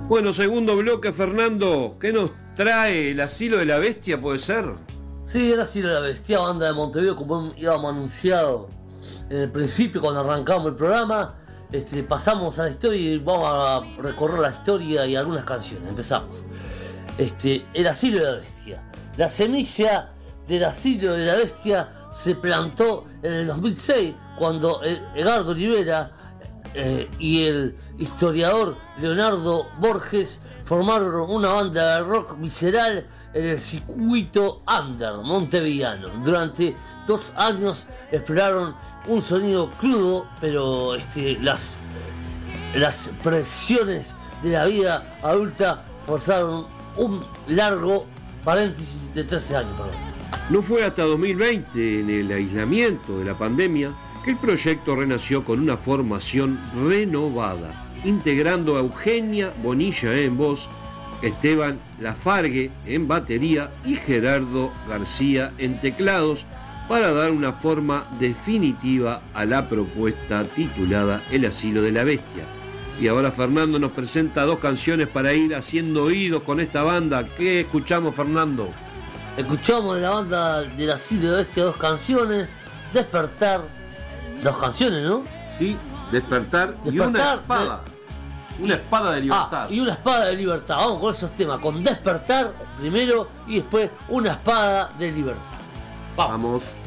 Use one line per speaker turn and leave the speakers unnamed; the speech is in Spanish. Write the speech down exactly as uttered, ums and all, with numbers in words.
Bueno, segundo bloque, Fernando. ¿Qué nos trae? ¿El asilo de la bestia, puede ser?
Sí, el asilo de la bestia, banda de Montevideo, como íbamos anunciado en el principio cuando arrancamos el programa. Este, pasamos a la historia y vamos a recorrer la historia y algunas canciones. Empezamos. Este, el asilo de la bestia. La semilla del asilo de la bestia se plantó en el dos mil seis cuando Edgardo Rivera eh, y el historiador Leonardo Borges formaron una banda de rock visceral en el circuito under montevideano. Durante dos años exploraron un sonido crudo, pero este, las, las presiones de la vida adulta forzaron un largo paréntesis de trece años. Perdón.
No fue hasta dos mil veinte, en el aislamiento de la pandemia, que el proyecto renació con una formación renovada, integrando a Eugenia Bonilla en voz, Esteban Lafargue en batería y Gerardo García en teclados, para dar una forma definitiva a la propuesta titulada El asilo de la bestia. Y ahora Fernando nos presenta dos canciones para ir haciendo oídos con esta banda. ¿Qué escuchamos, Fernando?
Escuchamos de la banda del asilo de la bestia dos canciones. Despertar. Dos canciones, ¿no?
Sí, Despertar,
Despertar
y una espada. De... Una espada de libertad.
Ah, y una espada de libertad. Vamos con esos temas. Con Despertar primero y después una espada de libertad. Vamos.
Vamos.